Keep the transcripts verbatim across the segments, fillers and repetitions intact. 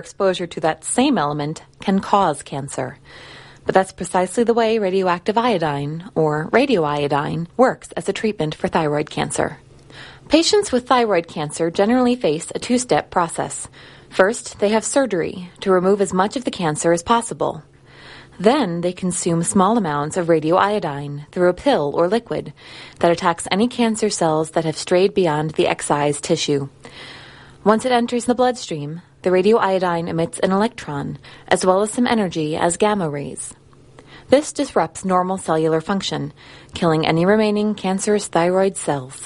exposure to that same element can cause cancer. But that's precisely the way radioactive iodine, or radioiodine, works as a treatment for thyroid cancer. Patients with thyroid cancer generally face a two-step process. First, they have surgery to remove as much of the cancer as possible. Then they consume small amounts of radioiodine through a pill or liquid that attacks any cancer cells that have strayed beyond the excised tissue. Once it enters the bloodstream, the radioiodine emits an electron, as well as some energy as gamma rays. This disrupts normal cellular function, killing any remaining cancerous thyroid cells.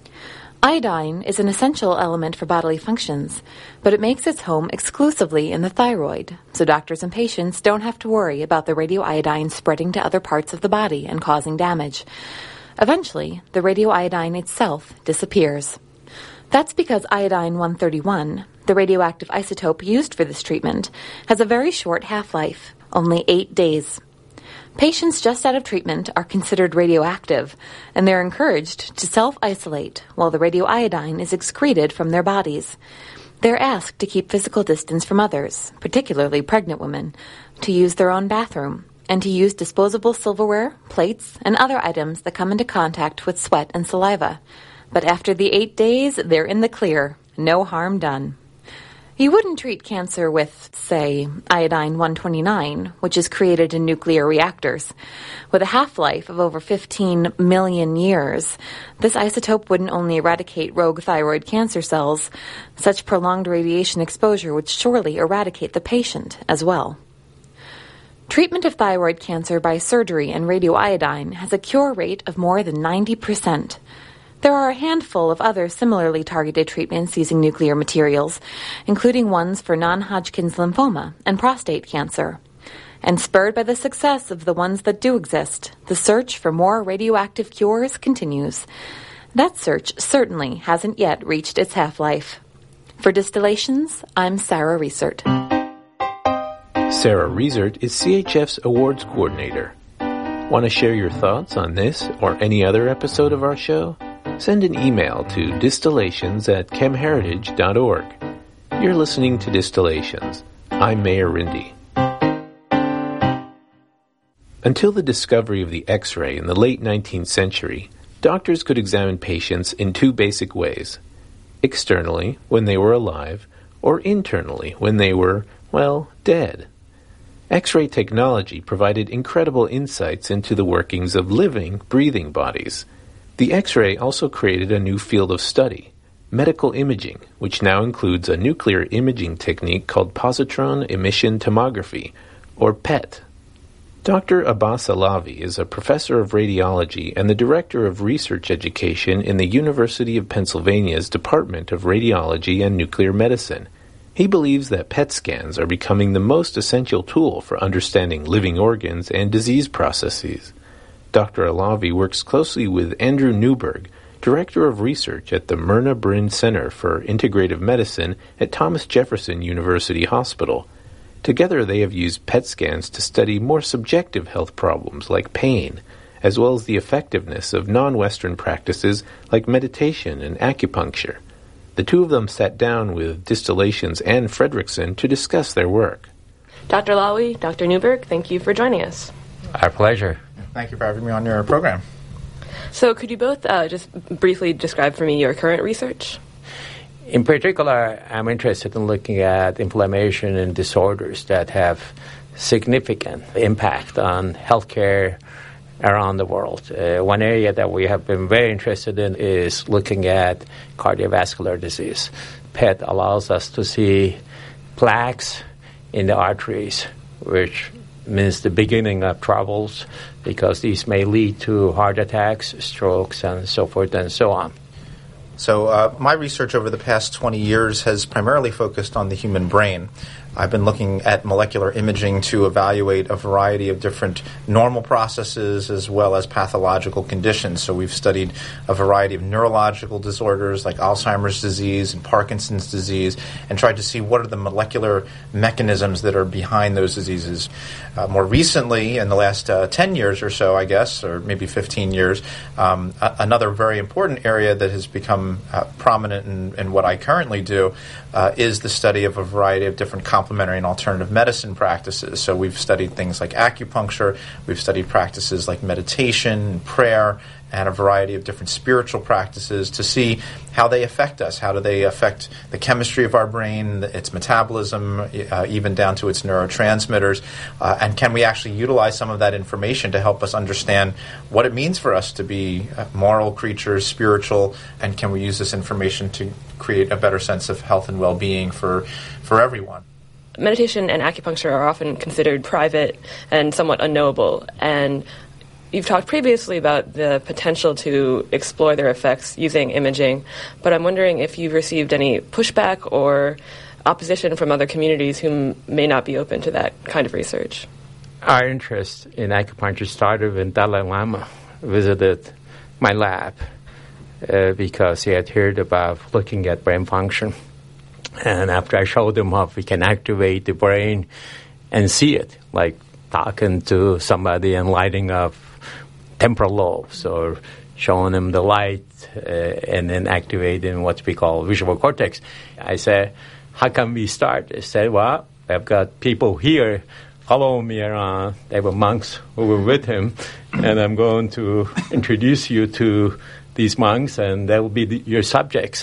Iodine is an essential element for bodily functions, but it makes its home exclusively in the thyroid, so doctors and patients don't have to worry about the radioiodine spreading to other parts of the body and causing damage. Eventually, the radioiodine itself disappears. That's because iodine one thirty-one, the radioactive isotope used for this treatment, has a very short half-life, only eight days. Patients just out of treatment are considered radioactive, and they're encouraged to self-isolate while the radioiodine is excreted from their bodies. They're asked to keep physical distance from others, particularly pregnant women, to use their own bathroom, and to use disposable silverware, plates, and other items that come into contact with sweat and saliva. But after the eight days, they're in the clear. No harm done. You wouldn't treat cancer with, say, iodine one twenty-nine, which is created in nuclear reactors. With a half-life of over fifteen million years, this isotope wouldn't only eradicate rogue thyroid cancer cells, such prolonged radiation exposure would surely eradicate the patient as well. Treatment of thyroid cancer by surgery and radioiodine has a cure rate of more than ninety percent. There are a handful of other similarly targeted treatments using nuclear materials, including ones for non-Hodgkin's lymphoma and prostate cancer. And spurred by the success of the ones that do exist, the search for more radioactive cures continues. That search certainly hasn't yet reached its half-life. For Distillations, I'm Sarah Riesert. Sarah Riesert is C H F's Awards Coordinator. Want to share your thoughts on this or any other episode of our show? Send an email to distillations at chemheritage dot org. You're listening to Distillations. I'm Mayor Rindy. Until the discovery of the X-ray in the late nineteenth century, doctors could examine patients in two basic ways. Externally, when they were alive, or internally, when they were, well, dead. X-ray technology provided incredible insights into the workings of living, breathing bodies. The X-ray also created a new field of study, medical imaging, which now includes a nuclear imaging technique called positron emission tomography, or P E T. Doctor Abbas Alavi is a professor of radiology and the director of research education in the University of Pennsylvania's Department of Radiology and Nuclear Medicine. He believes that P E T scans are becoming the most essential tool for understanding living organs and disease processes. Doctor Alavi works closely with Andrew Newberg, Director of Research at the Myrna Brin Center for Integrative Medicine at Thomas Jefferson University Hospital. Together they have used P E T scans to study more subjective health problems like pain, as well as the effectiveness of non-Western practices like meditation and acupuncture. The two of them sat down with Distillations and Fredrickson to discuss their work. Doctor Alavi, Doctor Newberg, thank you for joining us. Our pleasure. Thank you for having me on your program. So could you both uh, just briefly describe for me your current research? In particular, I'm interested in looking at inflammation and disorders that have significant impact on healthcare around the world. Uh, one area that we have been very interested in is looking at cardiovascular disease. P E T allows us to see plaques in the arteries, which means the beginning of troubles, because these may lead to heart attacks, strokes, and so forth and so on. So uh, my research over the past twenty years has primarily focused on the human brain. I've been looking at molecular imaging to evaluate a variety of different normal processes as well as pathological conditions. So we've studied a variety of neurological disorders like Alzheimer's disease and Parkinson's disease and tried to see what are the molecular mechanisms that are behind those diseases. Uh, more recently, in the last uh, ten years or so, I guess, or maybe fifteen years, um, a- another very important area that has become become uh, prominent in, in what I currently do uh, is the study of a variety of different complementary and alternative medicine practices. So we've studied things like acupuncture, we've studied practices like meditation, prayer, and a variety of different spiritual practices to see how they affect us. How do they affect the chemistry of our brain, its metabolism, uh, even down to its neurotransmitters? Uh, and can we actually utilize some of that information to help us understand what it means for us to be uh, moral creatures, spiritual, and can we use this information to create a better sense of health and well-being for, for everyone? Meditation and acupuncture are often considered private and somewhat unknowable, and you've talked previously about the potential to explore their effects using imaging, but I'm wondering if you've received any pushback or opposition from other communities who may not be open to that kind of research. Our interest in acupuncture started when Dalai Lama visited my lab uh, because he had heard about looking at brain function. And after I showed him how we can activate the brain and see it, like talking to somebody and lighting up temporal lobes or showing them the light uh, and then activating what we call visual cortex. I said, how can we start? They said, well, I've got people here following me around. They were monks who were with him, and I'm going to introduce you to these monks, and they will be the, your subjects.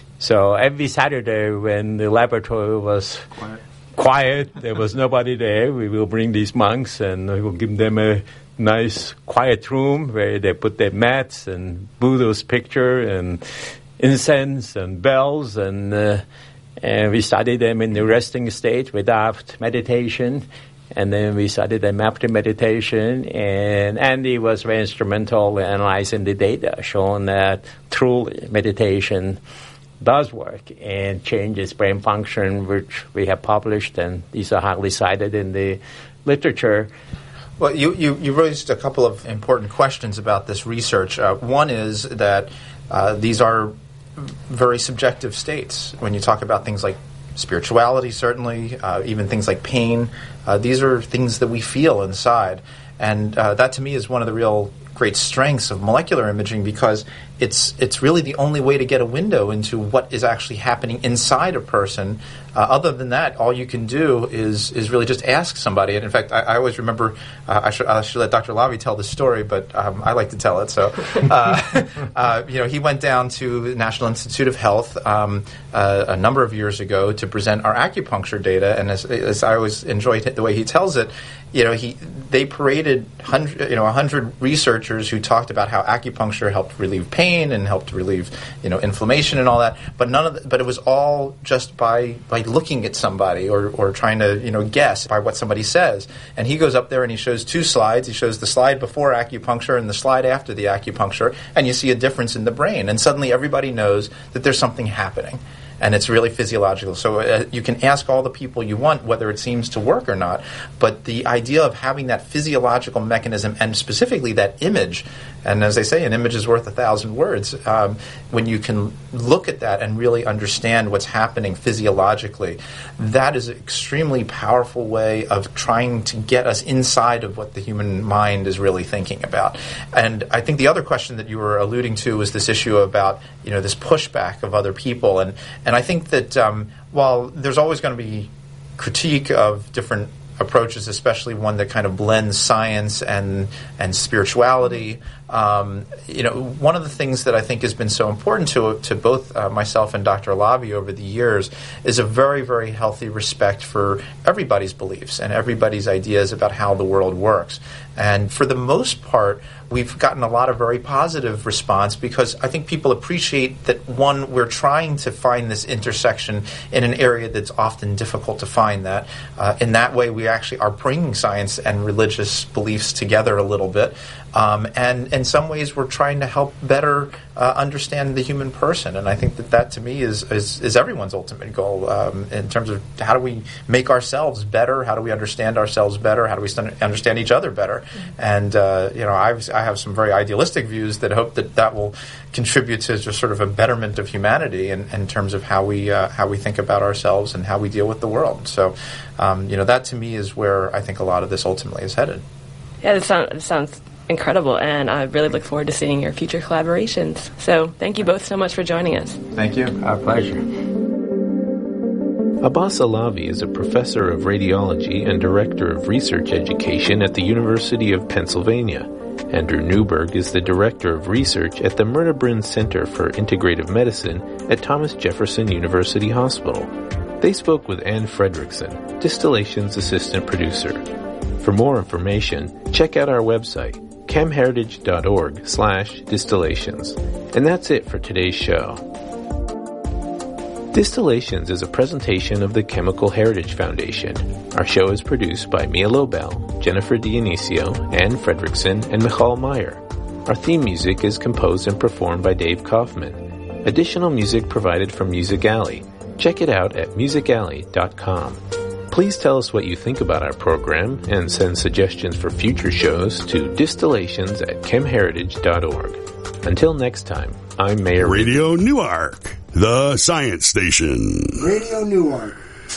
So every Saturday when the laboratory was quiet. quiet, there was nobody there, we will bring these monks and we will give them a nice quiet room where they put their mats and Buddha's picture and incense and bells, and, uh, and we studied them in the resting state without meditation, and then we studied them after meditation, and Andy was very instrumental in analyzing the data, showing that truly meditation does work and changes brain function, which we have published, and these are highly cited in the literature. Well, you, you, you raised a couple of important questions about this research. Uh, one is that uh, these are very subjective states. When you talk about things like spirituality, certainly, uh, even things like pain, uh, these are things that we feel inside. And uh, that, to me, is one of the real great strengths of molecular imaging, because it's it's really the only way to get a window into what is actually happening inside a person. Uh, other than that, all you can do is is really just ask somebody. And in fact, I, I always remember, uh, I, should, I should let Doctor Lavie tell the story, but um, I like to tell it. So, uh, uh, you know, he went down to the National Institute of Health um, uh, a number of years ago to present our acupuncture data. And as, as I always enjoy t- the way he tells it, you know, he they paraded hundred, you know, a hundred researchers who talked about how acupuncture helped relieve pain and helped relieve, you know, inflammation and all that. But none of the, but it was all just by by looking at somebody or or trying to, you know, guess by what somebody says. And he goes up there and he shows two slides. He shows the slide before acupuncture and the slide after the acupuncture, and you see a difference in the brain. And suddenly everybody knows that there's something happening. And it's really physiological. So uh, you can ask all the people you want whether it seems to work or not, but the idea of having that physiological mechanism, and specifically that image, and as they say, an image is worth a thousand words, um, when you can look at that and really understand what's happening physiologically, that is an extremely powerful way of trying to get us inside of what the human mind is really thinking about. And I think the other question that you were alluding to was this issue about, you know, this pushback of other people. And, and I think that um, while there's always going to be critique of different approaches, especially one that kind of blends science and and spirituality. Um, you know, one of the things that I think has been so important to to both uh, myself and Doctor Lavie over the years is a very, very healthy respect for everybody's beliefs and everybody's ideas about how the world works. And for the most part, we've gotten a lot of very positive response, because I think people appreciate that, one, we're trying to find this intersection in an area that's often difficult to find that. Uh, in that way, we actually are bringing science and religious beliefs together a little bit. Um, and in some ways, we're trying to help better uh, understand the human person. And I think that that, to me, is is, is everyone's ultimate goal um, in terms of how do we make ourselves better? How do we understand ourselves better? How do we st- understand each other better? Mm-hmm. And, uh, you know, I've, I have some very idealistic views that hope that that will contribute to just sort of a betterment of humanity in, in terms of how we uh, how we think about ourselves and how we deal with the world. So, um, you know, that to me is where I think a lot of this ultimately is headed. Yeah, it sounds, it sounds incredible, and I really look forward to seeing your future collaborations. So thank you both so much for joining us. Thank you. Our pleasure. Abbas Alavi is a professor of radiology and director of research education at the University of Pennsylvania. Andrew Newberg is the director of research at the Myrna-Brin Center for Integrative Medicine at Thomas Jefferson University Hospital. They spoke with Ann Fredrickson, Distillation's assistant producer. For more information, check out our website, chemheritage.org slash distillations. And that's it for today's show. Distillations is a presentation of the Chemical Heritage Foundation. Our show is produced by Mia Lobel, Jennifer Dionisio, Ann Fredrickson, and Michal Meyer. Our theme music is composed and performed by Dave Kaufman. Additional music provided from Music Alley. Check it out at music alley dot com. Please tell us what you think about our program and send suggestions for future shows to distillations at chemheritage dot org. Until next time, I'm Mayor Radio Newark, the science station. Radio Newark.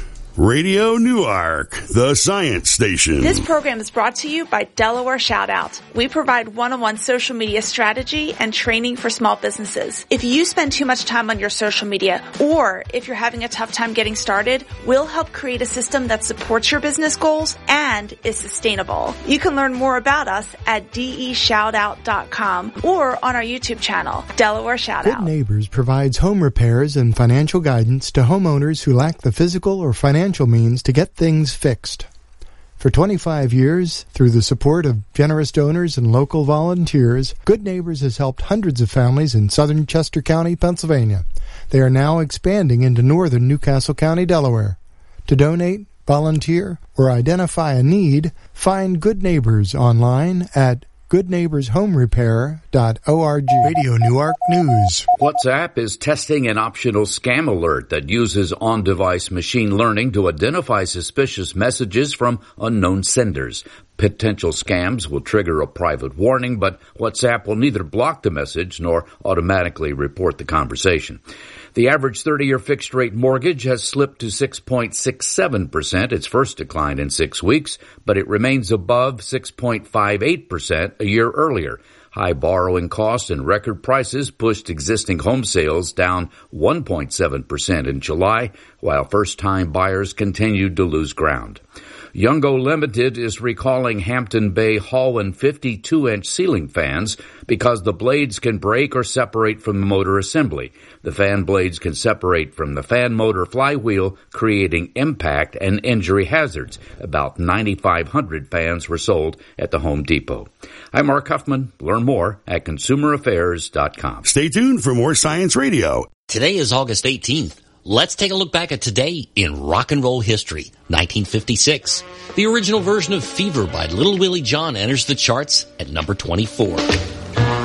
Radio Newark, the science station. This program is brought to you by Delaware Shoutout. We provide one-on-one social media strategy and training for small businesses. If you spend too much time on your social media, or if you're having a tough time getting started, we'll help create a system that supports your business goals and is sustainable. You can learn more about us at d e shoutout dot com or on our YouTube channel, Delaware Shoutout. Good Neighbors provides home repairs and financial guidance to homeowners who lack the physical or financial means to get things fixed. For twenty-five years, through the support of generous donors and local volunteers, Good Neighbors has helped hundreds of families in southern Chester County, Pennsylvania. They are now expanding into northern Newcastle County, Delaware. To donate, volunteer, or identify a need, find Good Neighbors online at good neighbors home repair dot org. Radio Newark News. WhatsApp is testing an optional scam alert that uses on-device machine learning to identify suspicious messages from unknown senders. Potential scams will trigger a private warning, but WhatsApp will neither block the message nor automatically report the conversation. The average thirty-year fixed-rate mortgage has slipped to six point six seven percent, its first decline in six weeks, but it remains above six point five eight percent a year earlier. High borrowing costs and record prices pushed existing home sales down one point seven percent in July, while first-time buyers continued to lose ground. Youngo Limited is recalling Hampton Bay Holland fifty-two inch ceiling fans because the blades can break or separate from the motor assembly. The fan blades can separate from the fan motor flywheel, creating impact and injury hazards. About ninety-five hundred fans were sold at the Home Depot. I'm Mark Huffman. Learn more at consumer affairs dot com. Stay tuned for more Science Radio. Today is August eighteenth. Let's take a look back at today in rock and roll history. nineteen fifty-six. The original version of Fever by Little Willie John enters the charts at number twenty-four.